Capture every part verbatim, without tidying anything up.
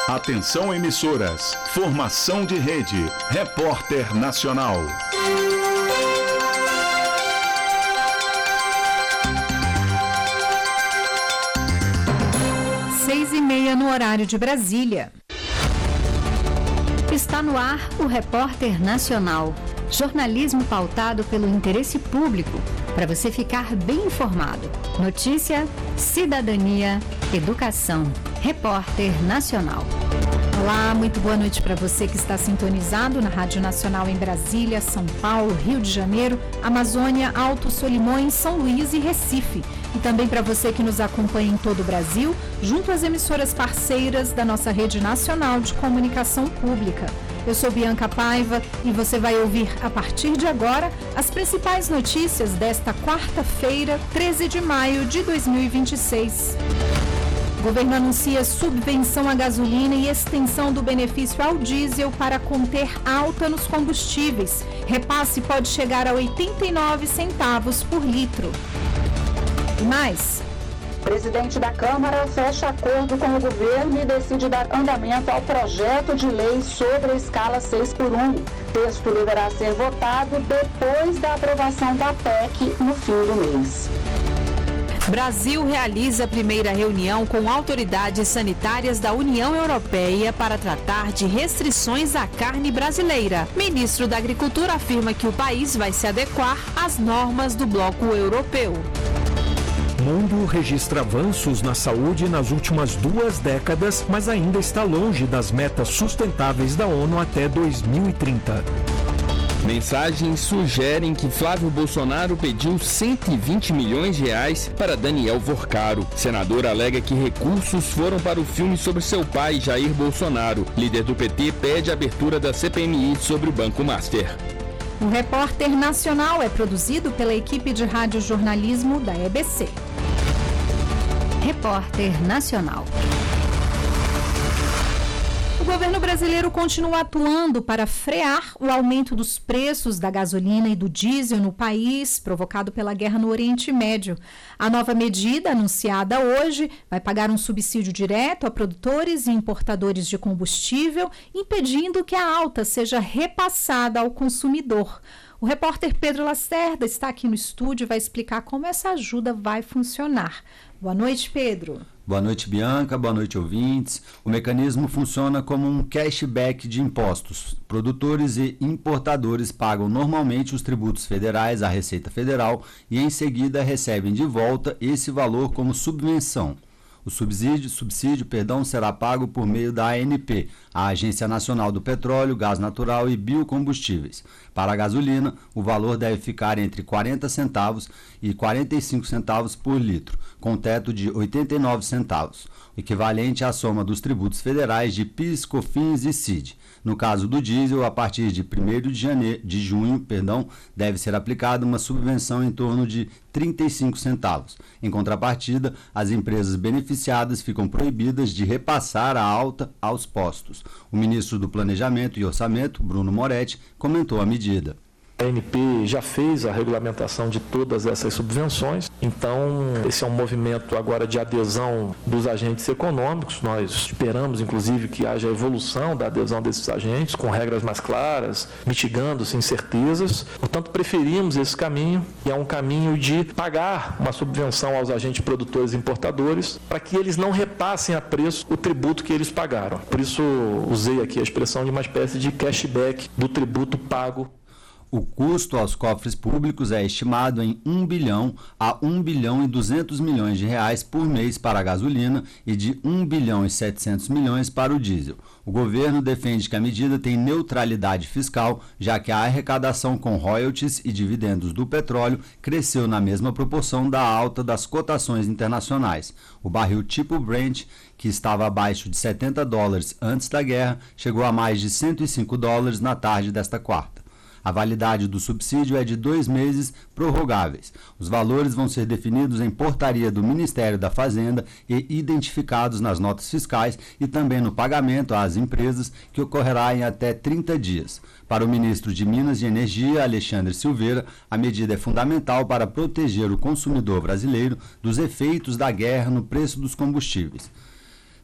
Atenção emissoras, formação de rede, Repórter Nacional. Seis e meia no horário de Brasília. Está no ar o Repórter Nacional. Jornalismo pautado pelo interesse público, para você ficar bem informado. Notícia, cidadania, educação. Repórter Nacional. Olá, muito boa noite para você que está sintonizado na Rádio Nacional em Brasília, São Paulo, Rio de Janeiro, Amazônia, Alto Solimões, São Luís e Recife. E também para você que nos acompanha em todo o Brasil, junto às emissoras parceiras da nossa Rede Nacional de Comunicação Pública. Eu sou Bianca Paiva e você vai ouvir a partir de agora as principais notícias desta quarta-feira, treze de maio de dois mil e vinte e seis. O governo anuncia subvenção à gasolina e extensão do benefício ao diesel para conter alta nos combustíveis. Repasse pode chegar a oitenta e nove centavos por litro. E mais... O presidente da Câmara fecha acordo com o governo e decide dar andamento ao projeto de lei sobre a escala seis por um. O texto deverá ser votado depois da aprovação da P E C no fim do mês. Brasil realiza a primeira reunião com autoridades sanitárias da União Europeia para tratar de restrições à carne brasileira. Ministro da Agricultura afirma que o país vai se adequar às normas do bloco europeu. O mundo registra avanços na saúde nas últimas duas décadas, mas ainda está longe das metas sustentáveis da ONU até dois mil e trinta. Mensagens sugerem que Flávio Bolsonaro pediu cento e vinte milhões de reais para Daniel Vorcaro. Senador alega que recursos foram para o filme sobre seu pai, Jair Bolsonaro. Líder do P T pede a abertura da C P M I sobre o Banco Master. O Repórter Nacional é produzido pela equipe de radiojornalismo da E B C. Repórter Nacional. O governo brasileiro continua atuando para frear o aumento dos preços da gasolina e do diesel no país, provocado pela guerra no Oriente Médio. A nova medida, anunciada hoje, vai pagar um subsídio direto a produtores e importadores de combustível, impedindo que a alta seja repassada ao consumidor. O repórter Pedro Lacerda está aqui no estúdio e vai explicar como essa ajuda vai funcionar. Boa noite, Pedro. Boa noite, Bianca. Boa noite, ouvintes. O mecanismo funciona como um cashback de impostos. Produtores e importadores pagam normalmente os tributos federais à Receita Federal e, em seguida, recebem de volta esse valor como subvenção. O subsídio, subsídio perdão, será pago por meio da A N P, a Agência Nacional do Petróleo, Gás Natural e Biocombustíveis. Para a gasolina, o valor deve ficar entre quarenta centavos e quarenta e cinco centavos por litro, com teto de oitenta e nove centavos, equivalente à soma dos tributos federais de PIS, COFINS e C I D. No caso do diesel, a partir de primeiro de, janeiro, de junho, perdão, deve ser aplicada uma subvenção em torno de trinta e cinco centavos. Em contrapartida, as empresas beneficiadas ficam proibidas de repassar a alta aos postos. O ministro do Planejamento e Orçamento, Bruno Moretti, comentou a medida. A A N P já fez a regulamentação de todas essas subvenções, então esse é um movimento agora de adesão dos agentes econômicos. Nós esperamos, inclusive, que haja evolução da adesão desses agentes, com regras mais claras, mitigando-se incertezas. Portanto, preferimos esse caminho, que é um caminho de pagar uma subvenção aos agentes produtores e importadores, para que eles não repassem a preço o tributo que eles pagaram. Por isso, usei aqui a expressão de uma espécie de cashback do tributo pago. O custo aos cofres públicos é estimado em um bilhão a um bilhão e duzentos milhões de reais por mês para a gasolina e de um bilhão e setecentos milhões para o diesel. O governo defende que a medida tem neutralidade fiscal, já que a arrecadação com royalties e dividendos do petróleo cresceu na mesma proporção da alta das cotações internacionais. O barril tipo Brent, que estava abaixo de setenta dólares antes da guerra, chegou a mais de cento e cinco dólares na tarde desta quarta. A validade do subsídio é de dois meses prorrogáveis. Os valores vão ser definidos em portaria do Ministério da Fazenda e identificados nas notas fiscais e também no pagamento às empresas, que ocorrerá em até trinta dias. Para o ministro de Minas e Energia, Alexandre Silveira, a medida é fundamental para proteger o consumidor brasileiro dos efeitos da guerra no preço dos combustíveis.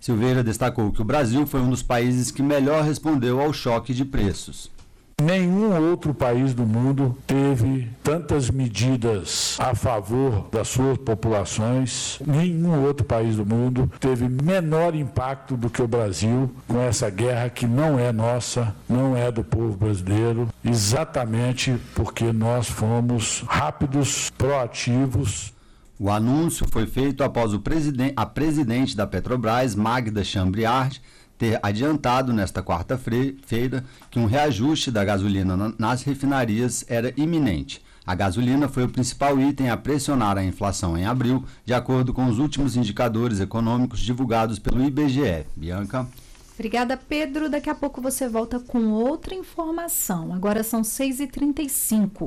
Silveira destacou que o Brasil foi um dos países que melhor respondeu ao choque de preços. Nenhum outro país do mundo teve tantas medidas a favor das suas populações, nenhum outro país do mundo teve menor impacto do que o Brasil com essa guerra que não é nossa, não é do povo brasileiro, exatamente porque nós fomos rápidos, proativos. O anúncio foi feito após o presiden- a presidente da Petrobras, Magda Chambriard, ter adiantado nesta quarta-feira que um reajuste da gasolina nas refinarias era iminente. A gasolina foi o principal item a pressionar a inflação em abril, de acordo com os últimos indicadores econômicos divulgados pelo I B G E. Bianca. Obrigada, Pedro. Daqui a pouco você volta com outra informação. Agora são seis e trinta e cinco.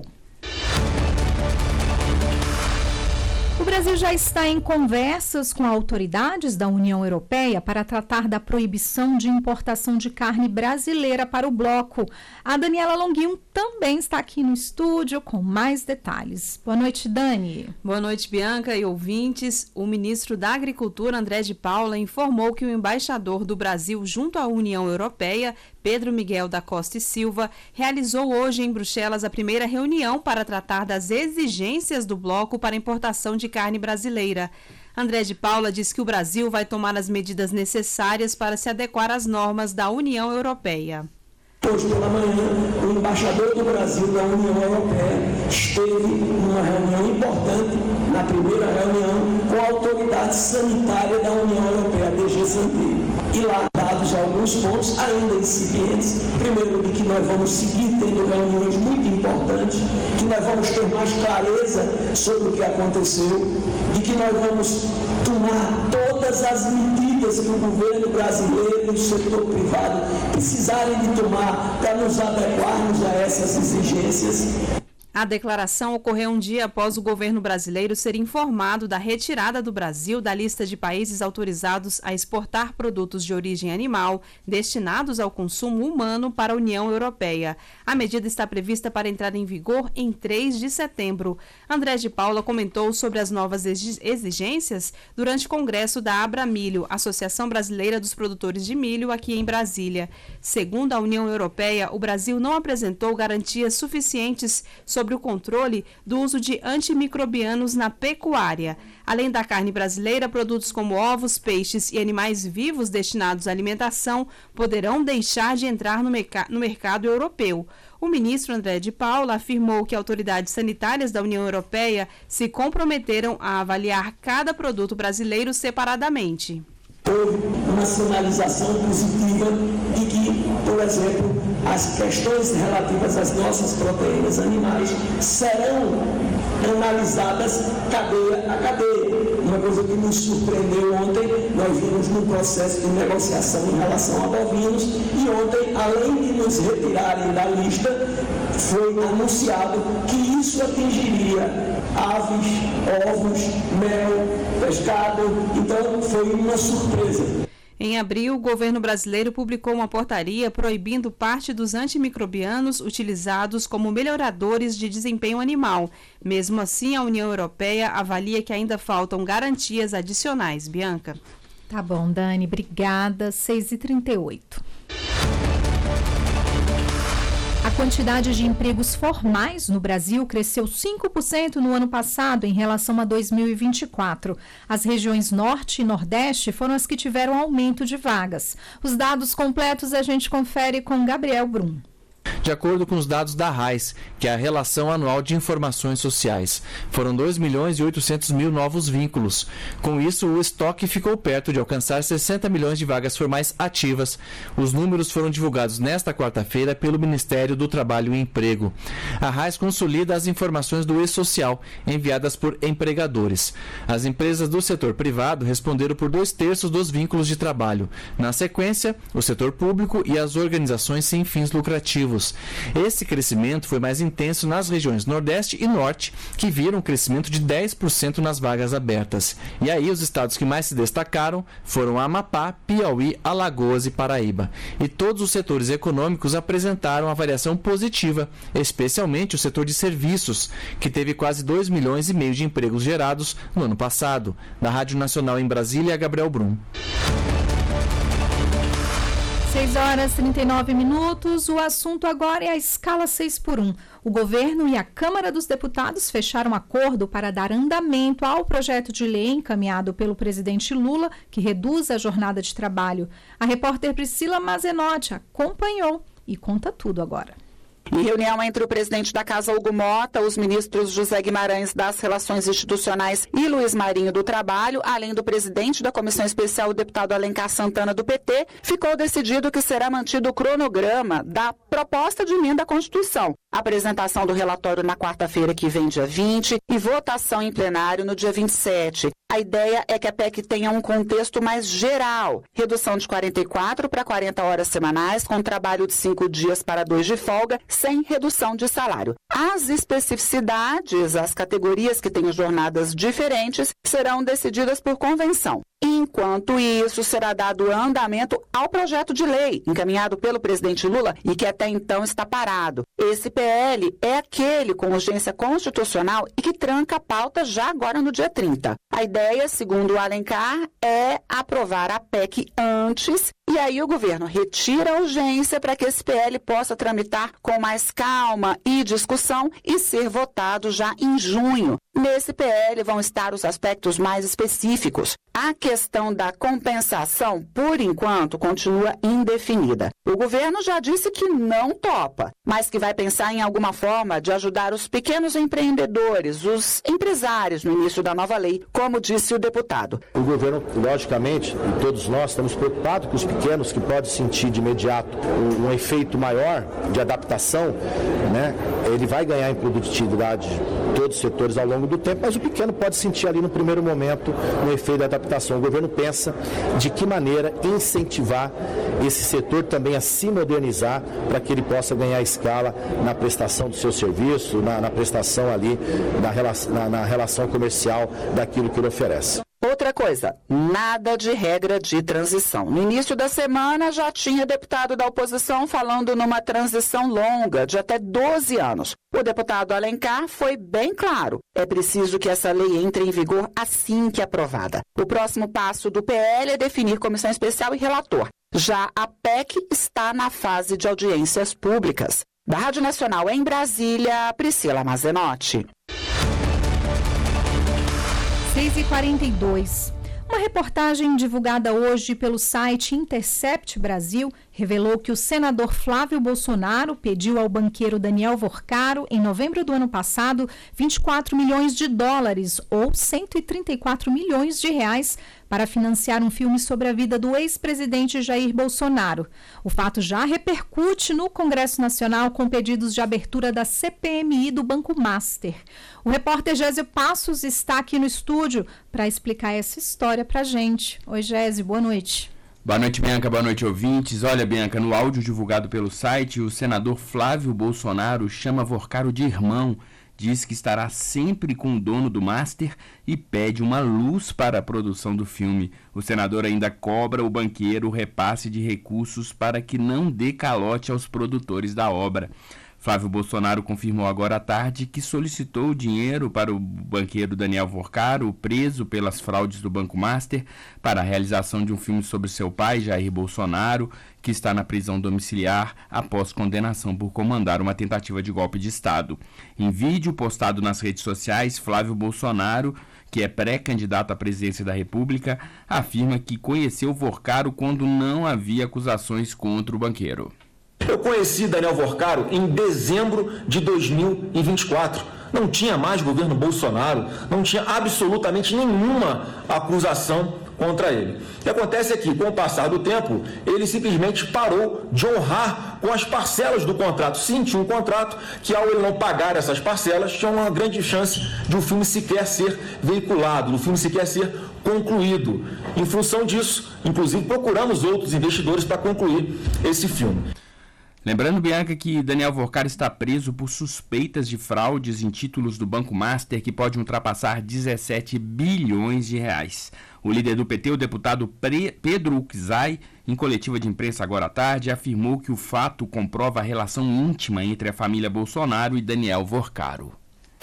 O Brasil já está em conversas com autoridades da União Europeia para tratar da proibição de importação de carne brasileira para o bloco. A Daniela Longuinho também está aqui no estúdio com mais detalhes. Boa noite, Dani. Boa noite, Bianca e ouvintes. O ministro da Agricultura, André de Paula, informou que o embaixador do Brasil junto à União Europeia, Pedro Miguel da Costa e Silva, realizou hoje em Bruxelas a primeira reunião para tratar das exigências do bloco para importação de carne brasileira. André de Paula diz que o Brasil vai tomar as medidas necessárias para se adequar às normas da União Europeia. Hoje pela manhã, o embaixador do Brasil da União Europeia esteve numa reunião importante, na primeira reunião, com a autoridade sanitária da União Europeia, a D G Santé. E lá, dados alguns pontos ainda incipientes, primeiro de que nós vamos seguir tendo reuniões muito importantes, que nós vamos ter mais clareza sobre o que aconteceu, de que nós vamos tomar todas as medidas que o governo brasileiro e o setor privado precisarem de tomar para nos adequarmos a essas exigências. A declaração ocorreu um dia após o governo brasileiro ser informado da retirada do Brasil da lista de países autorizados a exportar produtos de origem animal destinados ao consumo humano para a União Europeia. A medida está prevista para entrar em vigor em três de setembro. André de Paula comentou sobre as novas exigências durante o congresso da Abramilho, Associação Brasileira dos Produtores de Milho, aqui em Brasília. Segundo a União Europeia, o Brasil não apresentou garantias suficientes sobre sobre o controle do uso de antimicrobianos na pecuária. Além da carne brasileira, produtos como ovos, peixes e animais vivos destinados à alimentação poderão deixar de entrar no, merc- no mercado europeu. O ministro André de Paula afirmou que autoridades sanitárias da União Europeia se comprometeram a avaliar cada produto brasileiro separadamente. Houve uma sinalização positiva de que, por exemplo, as questões relativas às nossas proteínas animais serão analisadas cadeia a cadeia. Uma coisa que nos surpreendeu ontem, nós vimos num processo de negociação em relação a bovinos e ontem, além de nos retirarem da lista, foi anunciado que isso atingiria aves, ovos, mel, pescado, então foi uma surpresa. Em abril, o governo brasileiro publicou uma portaria proibindo parte dos antimicrobianos utilizados como melhoradores de desempenho animal. Mesmo assim, a União Europeia avalia que ainda faltam garantias adicionais. Bianca. Tá bom, Dani, obrigada. seis e trinta e oito. A quantidade de empregos formais no Brasil cresceu cinco por cento no ano passado em relação a dois mil e vinte e quatro. As regiões Norte e Nordeste foram as que tiveram aumento de vagas. Os dados completos a gente confere com Gabriel Brum. De acordo com os dados da RAIS, que é a Relação Anual de Informações Sociais, foram dois milhões e oitocentos mil novos vínculos. Com isso, o estoque ficou perto de alcançar sessenta milhões de vagas formais ativas. Os números foram divulgados nesta quarta-feira pelo Ministério do Trabalho e Emprego. A RAIS consolida as informações do E-Social, enviadas por empregadores. As empresas do setor privado responderam por dois terços dos vínculos de trabalho. Na sequência, o setor público e as organizações sem fins lucrativos. Esse crescimento foi mais intenso nas regiões Nordeste e Norte, que viram um crescimento de dez por cento nas vagas abertas. E aí os estados que mais se destacaram foram Amapá, Piauí, Alagoas e Paraíba. E todos os setores econômicos apresentaram uma variação positiva, especialmente o setor de serviços, que teve quase dois milhões e meio de empregos gerados no ano passado. Da Rádio Nacional em Brasília, Gabriel Brum. seis horas e trinta e nove minutos. O assunto agora é a escala seis por um. O governo e a Câmara dos Deputados fecharam acordo para dar andamento ao projeto de lei encaminhado pelo presidente Lula, que reduz a jornada de trabalho. A repórter Priscila Mazenotti acompanhou e conta tudo agora. Em reunião entre o presidente da Casa, Hugo Mota, os ministros José Guimarães das Relações Institucionais e Luiz Marinho do Trabalho, além do presidente da Comissão Especial, o deputado Alencar Santana do P T, ficou decidido que será mantido o cronograma da proposta de emenda à Constituição. Apresentação do relatório na quarta-feira que vem, dia vinte, e votação em plenário no dia vinte e sete. A ideia é que a P E C tenha um contexto mais geral. Redução de quarenta e quatro para quarenta horas semanais, com trabalho de cinco dias para dois de folga, sem redução de salário. As especificidades, as categorias que têm jornadas diferentes, serão decididas por convenção. Enquanto isso, será dado andamento ao projeto de lei encaminhado pelo presidente Lula e que até então está parado. Esse P L é aquele com urgência constitucional e que tranca a pauta já agora no dia trinta. A ideia, segundo o Alencar, é aprovar a P E C antes e aí o governo retira a urgência para que esse P L possa tramitar com mais calma e discussão e ser votado já em junho. Nesse P L vão estar os aspectos mais específicos. A questão da compensação, por enquanto, continua indefinida. O governo já disse que não topa, mas que vai pensar em alguma forma de ajudar os pequenos empreendedores, os empresários no início da nova lei, como disse o deputado. O governo, logicamente, e todos nós estamos preocupados com os pequenos que podem sentir de imediato um, um efeito maior de adaptação, né? Ele vai ganhar em produtividade todos os setores ao longo do tempo, mas o pequeno pode sentir ali no primeiro momento um efeito de adaptação. O governo pensa de que maneira incentivar esse setor também a se modernizar para que ele possa ganhar escala na prestação do seu serviço, na, na prestação ali, na relação, na, na relação comercial daquilo que ele oferece. Outra coisa, nada de regra de transição. No início da semana já tinha deputado da oposição falando numa transição longa de até doze anos. O deputado Alencar foi bem claro. É preciso que essa lei entre em vigor assim que aprovada. O próximo passo do P L é definir comissão especial e relator. Já a P E C está na fase de audiências públicas. Da Rádio Nacional em Brasília, Priscila Mazenotti. seis e quarenta e dois. Uma reportagem divulgada hoje pelo site Intercept Brasil revelou que o senador Flávio Bolsonaro pediu ao banqueiro Daniel Vorcaro, em novembro do ano passado, vinte e quatro milhões de dólares, ou cento e trinta e quatro milhões de reais, para financiar um filme sobre a vida do ex-presidente Jair Bolsonaro. O fato já repercute no Congresso Nacional com pedidos de abertura da C P M I do Banco Master. O repórter Gésio Passos está aqui no estúdio para explicar essa história para a gente. Oi, Gésio, boa noite. Boa noite, Bianca. Boa noite, ouvintes. Olha, Bianca, no áudio divulgado pelo site, o senador Flávio Bolsonaro chama Vorcaro de irmão, diz que estará sempre com o dono do Master e pede uma luz para a produção do filme. O senador ainda cobra o banqueiro o repasse de recursos para que não dê calote aos produtores da obra. Flávio Bolsonaro confirmou agora à tarde que solicitou dinheiro para o banqueiro Daniel Vorcaro, preso pelas fraudes do Banco Master, para a realização de um filme sobre seu pai, Jair Bolsonaro, que está na prisão domiciliar após condenação por comandar uma tentativa de golpe de Estado. Em vídeo postado nas redes sociais, Flávio Bolsonaro, que é pré-candidato à presidência da República, afirma que conheceu Vorcaro quando não havia acusações contra o banqueiro. Eu conheci Daniel Vorcaro em dezembro de dois mil e vinte e quatro. Não tinha mais governo Bolsonaro, não tinha absolutamente nenhuma acusação contra ele. O que acontece é que, com o passar do tempo, ele simplesmente parou de honrar com as parcelas do contrato. Sim, tinha um contrato que, ao ele não pagar essas parcelas, tinha uma grande chance de o filme sequer ser veiculado, do filme sequer ser concluído. Em função disso, inclusive, procuramos outros investidores para concluir esse filme. Lembrando, Bianca, que Daniel Vorcaro está preso por suspeitas de fraudes em títulos do Banco Master que podem ultrapassar dezessete bilhões de reais. O líder do P T, o deputado Pedro Uczai, em coletiva de imprensa agora à tarde, afirmou que o fato comprova a relação íntima entre a família Bolsonaro e Daniel Vorcaro.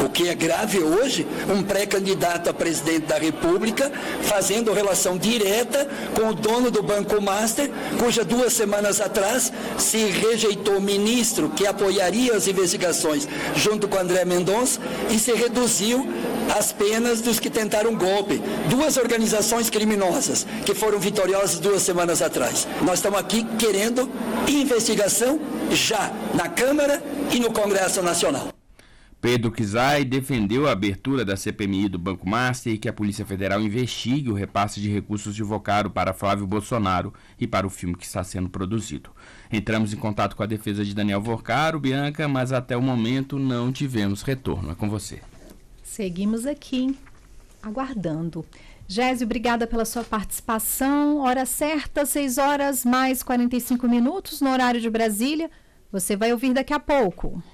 Porque é grave hoje um pré-candidato a presidente da República fazendo relação direta com o dono do Banco Master, cuja duas semanas atrás se rejeitou o ministro que apoiaria as investigações junto com André Mendonça e se reduziu as penas dos que tentaram golpe. Duas organizações criminosas que foram vitoriosas duas semanas atrás. Nós estamos aqui querendo investigação já na Câmara e no Congresso Nacional. Pedro Kizai defendeu a abertura da C P M I do Banco Master e que a Polícia Federal investigue o repasse de recursos de Vocaro para Flávio Bolsonaro e para o filme que está sendo produzido. Entramos em contato com a defesa de Daniel Vocaro, Bianca, mas até o momento não tivemos retorno. É com você. Seguimos aqui, aguardando. Gésio, obrigada pela sua participação. Hora certa, seis horas mais quarenta e cinco minutos no horário de Brasília. Você vai ouvir daqui a pouco.